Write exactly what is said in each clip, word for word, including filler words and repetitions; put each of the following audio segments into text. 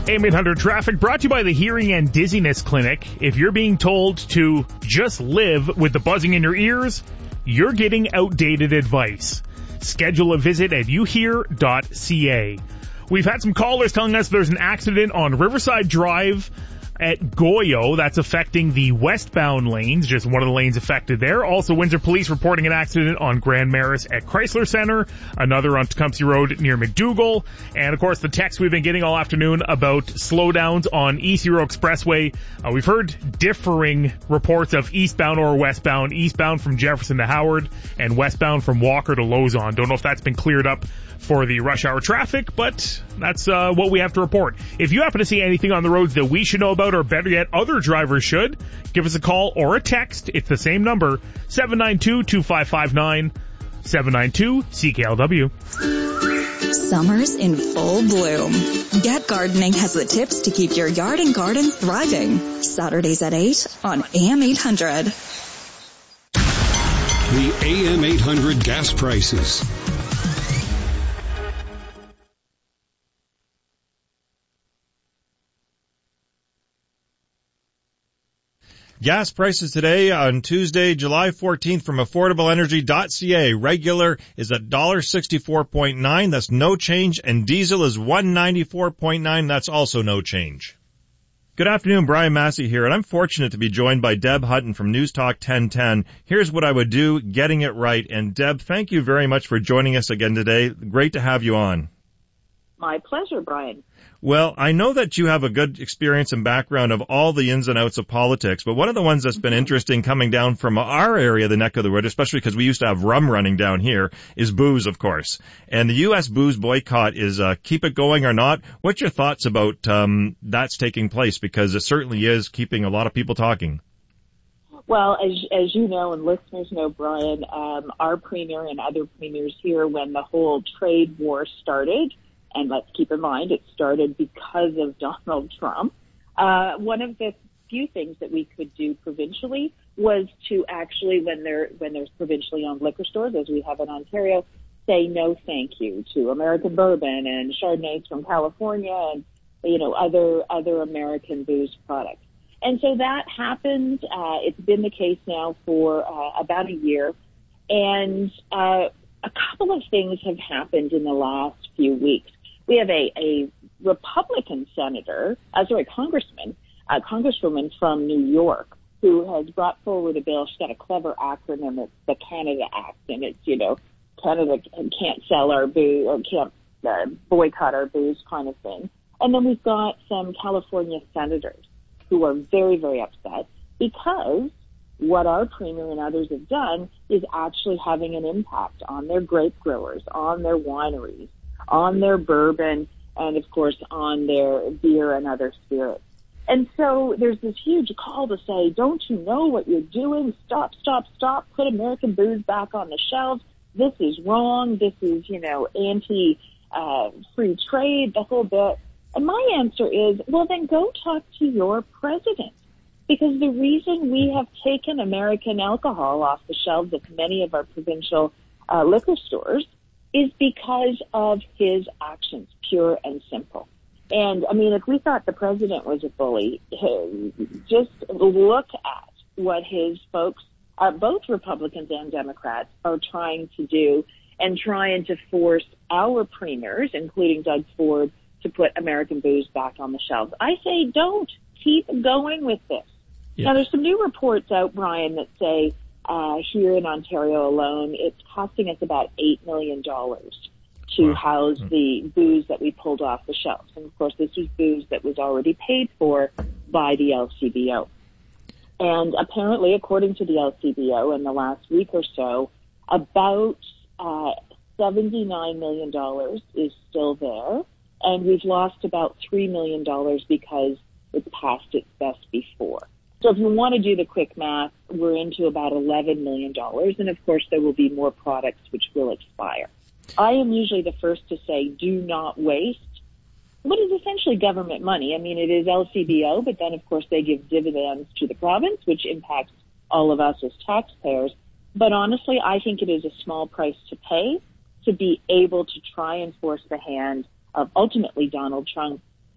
A M eight hundred Traffic brought to you by the Hearing and Dizziness Clinic. If you're being told to just live with the buzzing in your ears, you're getting outdated advice. Schedule a visit at you hear dot c a. We've had some callers telling us there's an accident on Riverside Drive at Goyo that's affecting the westbound lanes, just one of the lanes affected there. Also, Windsor Police reporting an accident on Grand Maris at Chrysler Center, another on Tecumseh Road near McDougall, and of course the text we've been getting all afternoon about slowdowns on East Hero Expressway. Uh, we've heard differing reports of eastbound or westbound, eastbound from Jefferson to Howard and westbound from Walker to Lozon. Don't know if that's been cleared up for the rush hour traffic, but that's uh, what we have to report. If you happen to see anything on the roads that we should know about, or better yet, other drivers should, give us a call or a text. It's the same number, seven nine two, two five five nine, seven nine two, C K L W. Summer's in full bloom. Get Gardening has the tips to keep your yard and garden thriving. Saturdays at eight on A M eight hundred. The A M eight hundred gas prices. Gas prices today on Tuesday, July fourteenth from affordable energy dot c a. Regular is at one dollar sixty-four point nine. That's no change. And diesel is one ninety-four point nine. That's also no change. Good afternoon, Brian Massey here, and I'm fortunate to be joined by Deb Hutton from News Talk ten ten. Here's what I would do, getting it right. And Deb, thank you very much for joining us again today. Great to have you on. My pleasure, Brian. Well, I know that you have a good experience and background of all the ins and outs of politics, but one of the ones that's been interesting coming down from our area, the neck of the wood, especially because we used to have rum running down here, is booze, of course. And the U S booze boycott is uh, keep it going or not. What's your thoughts about um, that's taking place? Because it certainly is keeping a lot of people talking. Well, as as you know and listeners know, Brian, um, our premier and other premiers here, when the whole trade war started, and let's keep in mind it started because of Donald Trump, uh, one of the few things that we could do provincially was to actually, when there when there's provincially owned liquor stores, as we have in Ontario, say no thank you to American bourbon and Chardonnays from California and, you know, other other American booze products. And so that happened. Uh, it's been the case now for uh, about a year. And uh, a couple of things have happened in the last few weeks. We have a, a Republican senator, uh, sorry, congressman, a congresswoman from New York who has brought forward a bill. She's got a clever acronym. It's the Canada Act, and it's, you know, Canada can't sell our booze or can't uh, boycott our booze kind of thing. And then we've got some California senators who are very, very upset because what our premier and others have done is actually having an impact on their grape growers, on their wineries, on their bourbon, and of course on their beer and other spirits. And so there's this huge call to say, don't you know what you're doing? Stop, stop, stop. Put American booze back on the shelves. This is wrong. This is, you know, anti, uh, free trade, the whole bit. And my answer is, well, then go talk to your president. Because the reason we have taken American alcohol off the shelves of many of our provincial uh, liquor stores is because of his actions, pure and simple. And, I mean, if we thought the president was a bully, just look at what his folks, uh, both Republicans and Democrats, are trying to do and trying to force our premiers, including Doug Ford, to put American booze back on the shelves. I say don't. Keep going with this. Yeah. Now, there's some new reports out, Brian, that say uh, here in Ontario alone, it's costing us about eight million dollars to wow. house the booze that we pulled off the shelves. And, of course, this is booze that was already paid for by the L C B O. And apparently, according to the L C B O, in the last week or so, about uh, seventy-nine million dollars is still there. And we've lost about three million dollars because it's past its best before. So if you want to do the quick math, we're into about eleven million dollars. And, of course, there will be more products which will expire. I am usually the first to say do not waste what is essentially government money. I mean, it is L C B O, but then, of course, they give dividends to the province, which impacts all of us as taxpayers. But honestly, I think it is a small price to pay to be able to try and force the hand of ultimately Donald Trump, but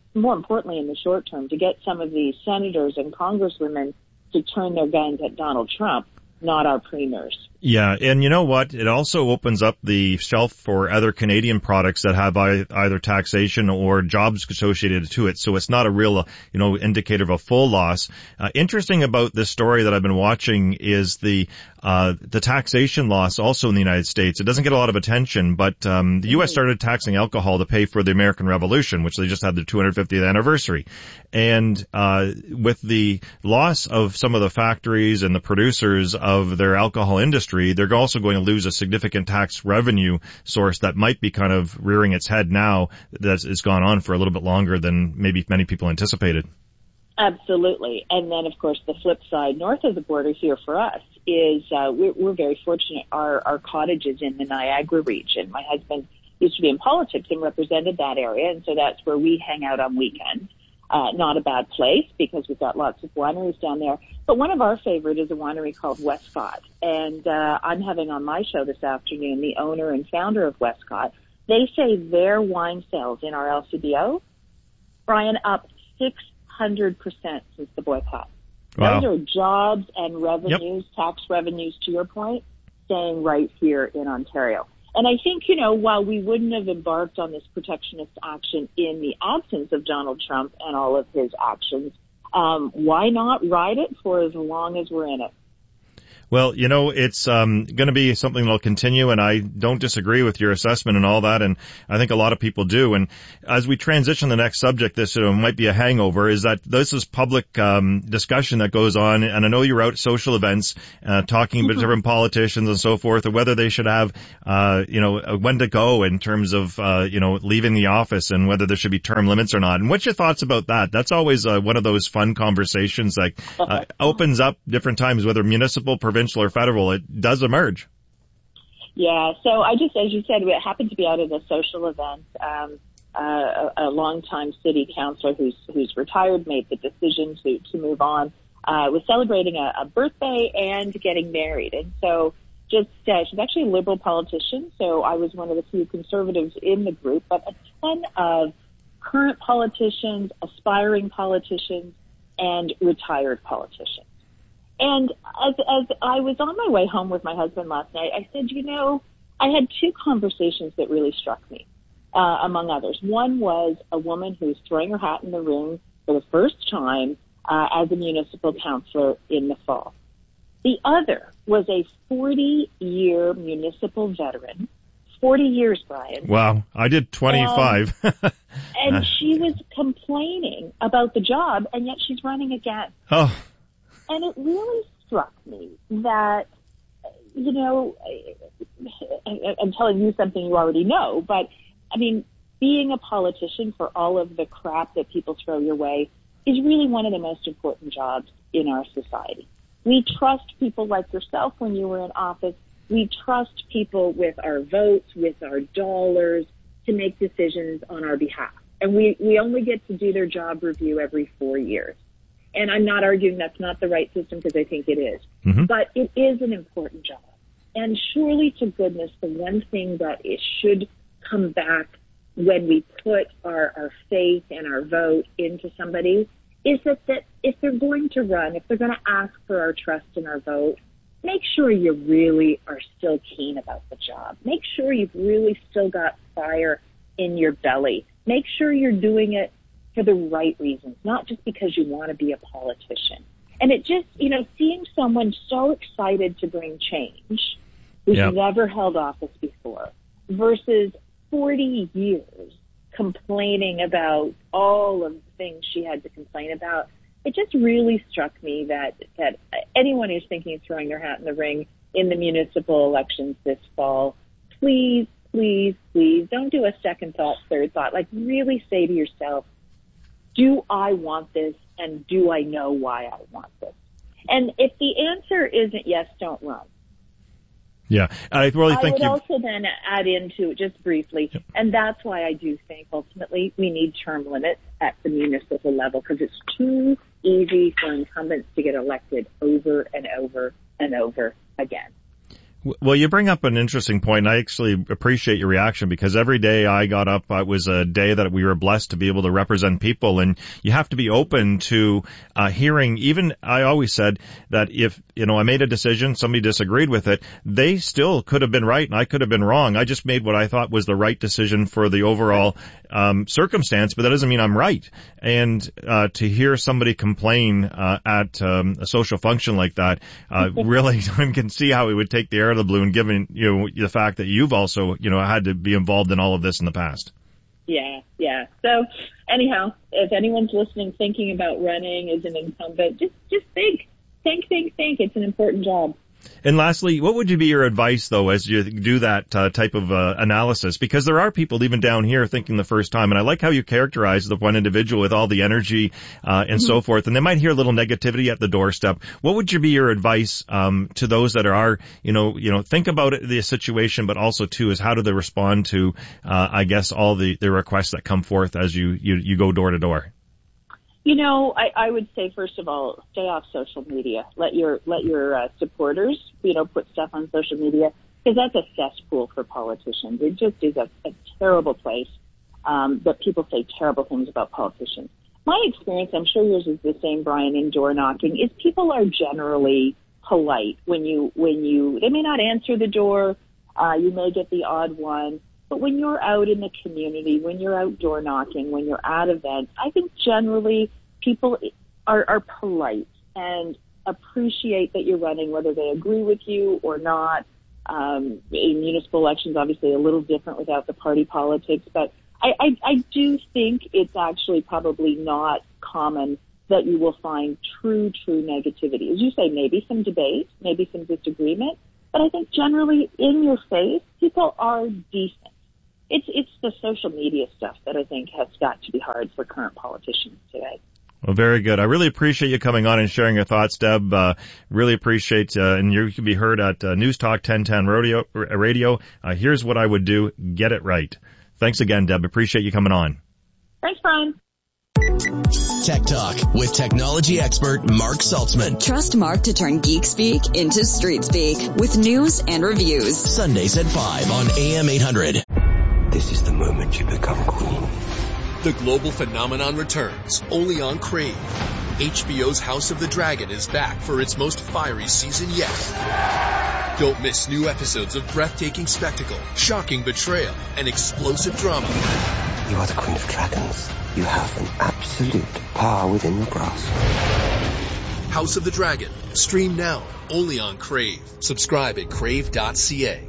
more importantly in the short term, to get some of these senators and congresswomen to turn their guns at Donald Trump, not our premiers. Yeah, and you know what? It also opens up the shelf for other Canadian products that have either taxation or jobs associated to it. So it's not a real, you know, indicator of a full loss. Uh, interesting about this story that I've been watching is the uh the taxation loss also in the United States. It doesn't get a lot of attention, but um the U S started taxing alcohol to pay for the American Revolution, which they just had their two hundred fiftieth anniversary. And uh with the loss of some of the factories and the producers of their alcohol industry, they're also going to lose a significant tax revenue source that might be kind of rearing its head now that it's gone on for a little bit longer than maybe many people anticipated. Absolutely. And then, of course, the flip side north of the border here for us is uh, we're, we're very fortunate. Our, our cottages in the Niagara region. My husband used to be in politics and represented that area, and so that's where we hang out on weekends. Uh, not a bad place because we've got lots of wineries down there. But one of our favorite is a winery called Westcott. And uh, I'm having on my show this afternoon the owner and founder of Westcott. They say their wine sales in our L C B O, Brian, up six hundred percent since the boycott. Wow. Those are jobs and revenues, yep. tax revenues, to your point, staying right here in Ontario. And I think, you know, while we wouldn't have embarked on this protectionist action in the absence of Donald Trump and all of his actions, um, why not ride it for as long as we're in it? Well, you know, it's um going to be something that'll continue, and I don't disagree with your assessment and all that, and I think a lot of people do. And as we transition to the next subject, this you know, might be a hangover, is that this is public um discussion that goes on, and I know you're out at social events uh talking about different politicians and so forth, or whether they should have, uh you know, when to go in terms of, uh you know, leaving the office and whether there should be term limits or not. And what's your thoughts about that? That's always uh, one of those fun conversations that uh, opens up different times, whether municipal, provincial, or federal, it does emerge. Yeah, so I just, as you said, we happened to be out at a social event. Um, uh, a, a longtime city councilor who's who's retired made the decision to to move on. Uh, was celebrating a, a birthday and getting married, and so just uh, she's actually a liberal politician. So I was one of the few conservatives in the group, but a ton of current politicians, aspiring politicians, and retired politicians. And as, as I was on my way home with my husband last night, I said, you know, I had two conversations that really struck me, uh, among others. One was a woman who was throwing her hat in the ring for the first time uh, as a municipal councilor in the fall. The other was a forty-year municipal veteran. forty years, Brian. Wow, I did twenty-five. And, and she was complaining about the job, and yet she's running again. Oh. And it really struck me that, you know, I'm telling you something you already know, but, I mean, being a politician for all of the crap that people throw your way is really one of the most important jobs in our society. We trust people like yourself when you were in office. We trust people with our votes, with our dollars, to make decisions on our behalf. And we, we only get to do their job review every four years. And I'm not arguing that's not the right system, because I think it is. Mm-hmm. But it is an important job. And surely to goodness, the one thing that it should come back when we put our, our faith and our vote into somebody is that, that if they're going to run, if they're going to ask for our trust and our vote, make sure you really are still keen about the job. Make sure you've really still got fire in your belly. Make sure you're doing it for the right reasons, not just because you want to be a politician. And it just, you know, seeing someone so excited to bring change, who's yep. never held office before, versus forty years complaining about all of the things she had to complain about, it just really struck me that, that anyone who's thinking of throwing their hat in the ring in the municipal elections this fall, please, please, please don't do a second thought, third thought. Like, really say to yourself, do I want this, and do I know why I want this? And if the answer isn't yes, don't run. Yeah, I really think I would you've... also then add into it just briefly, yep. and that's why I do think ultimately we need term limits at the municipal level, because it's too easy for incumbents to get elected over and over and over again. Well, you bring up an interesting point, and I actually appreciate your reaction, because every day I got up, it was a day that we were blessed to be able to represent people, and you have to be open to uh, hearing. Even I always said that if, you know, I made a decision, somebody disagreed with it, they still could have been right and I could have been wrong. I just made what I thought was the right decision for the overall um, circumstance, but that doesn't mean I'm right. And uh, to hear somebody complain uh, at um, a social function like that, uh, really, I can see how it would take the air out of the balloon, given, you know, the fact that you've also, you know, had to be involved in all of this in the past. Yeah, yeah. So anyhow, if anyone's listening, thinking about running as an incumbent, just, just think, think, think, think. It's an important job. And lastly, what would you be your advice, though, as you do that uh, type of uh, analysis? Because there are people even down here thinking the first time, and I like how you characterize the one individual with all the energy uh, and mm-hmm. so forth, and they might hear a little negativity at the doorstep. What would you be your advice um, to those that are, you know, you know, think about it, the situation, but also, too, is how do they respond to, uh, I guess, all the, the requests that come forth as you, you, you go door to door? You know, I, I would say, first of all, stay off social media. Let your let your uh, supporters, you know, put stuff on social media, because that's a cesspool for politicians. It just is a, a terrible place um, that people say terrible things about politicians. My experience, I'm sure yours is the same, Brian, in door knocking, is people are generally polite when you when you. They may not answer the door. Uh, you may get the odd one. But when you're out in the community, when you're out door knocking, when you're at events, I think generally people are, are polite and appreciate that you're running, whether they agree with you or not. Um, in municipal elections, obviously a little different without the party politics, but I, I, I do think it's actually probably not common that you will find true, true negativity. As you say, maybe some debate, maybe some disagreement, but I think generally in your face, people are decent. It's it's the social media stuff that I think has got to be hard for current politicians today. Well, very good. I really appreciate you coming on and sharing your thoughts, Deb. Uh, really appreciate, uh, and you can be heard at uh, News Talk ten ten Radio. radio. Uh, here's what I would do. Get it right. Thanks again, Deb. Appreciate you coming on. Thanks, Brian. Tech Talk with technology expert Mark Saltzman. Trust Mark to turn geek speak into street speak with news and reviews. Sundays at five on A M eight hundred. This is the moment you become queen. The global phenomenon returns, only on Crave. H B O's House of the Dragon is back for its most fiery season yet. Don't miss new episodes of breathtaking spectacle, shocking betrayal, and explosive drama. You are the Queen of Dragons. You have an absolute power within your grasp. House of the Dragon. Stream now, only on Crave. Subscribe at crave dot c a.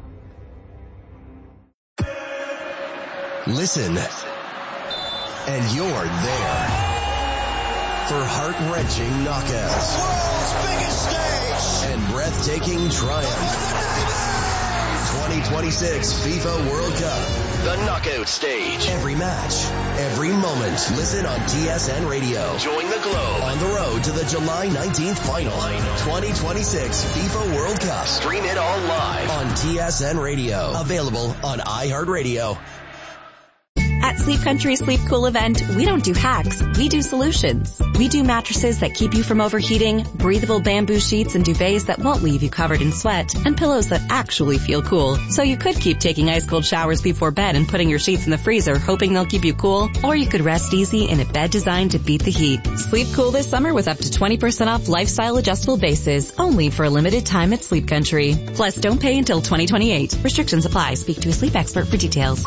Listen, and you're there for heart-wrenching knockouts, the world's biggest stage, and breathtaking triumph. twenty twenty-six FIFA World Cup, the knockout stage. Every match, every moment. Listen on T S N Radio. Join the Globe on the road to the July nineteenth final. twenty twenty-six FIFA World Cup. Stream it all live on T S N Radio. Available on iHeartRadio. At Sleep Country Sleep Cool event, we don't do hacks, we do solutions. We do mattresses that keep you from overheating, breathable bamboo sheets and duvets that won't leave you covered in sweat, and pillows that actually feel cool. So you could keep taking ice cold showers before bed and putting your sheets in the freezer hoping they'll keep you cool, or you could rest easy in a bed designed to beat the heat. Sleep cool this summer with up to twenty percent off lifestyle adjustable bases, only for a limited time at Sleep Country. Plus, don't pay until twenty twenty-eight. Restrictions apply. Speak to a sleep expert for details.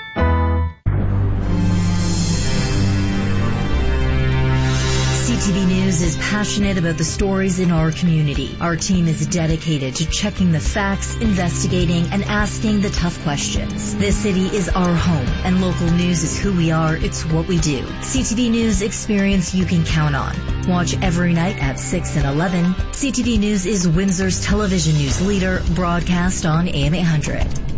C T V News is passionate about the stories in our community. Our team is dedicated to checking the facts, investigating, and asking the tough questions. This city is our home, and local news is who we are. It's what we do. C T V News experience you can count on. Watch every night at six and eleven. C T V News is Windsor's television news leader, broadcast on A M eight hundred.